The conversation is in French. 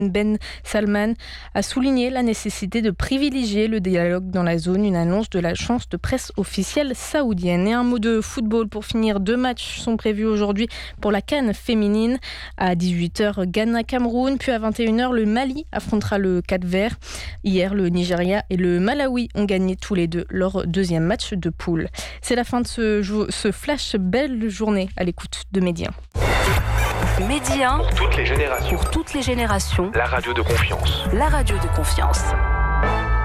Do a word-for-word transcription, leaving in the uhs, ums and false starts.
Ben Salman a souligné la nécessité de privilégier le dialogue dans la zone, une annonce de l'agence de presse officielle saoudienne. Et un mot de football pour finir. Deux matchs sont prévus aujourd'hui pour la CAN féminine. À dix-huit heures, Ghana-Cameroun, puis à vingt et une heures, le Mali affrontera le Cap-Vert. Hier, le Nigeria et le Malawi ont gagné tous les deux leur deuxième match de poule. C'est la fin de ce, ce flash. Belle journée à l'écoute de Média. Média pour toutes les générations. Pour toutes les générations. La radio de confiance. La radio de confiance.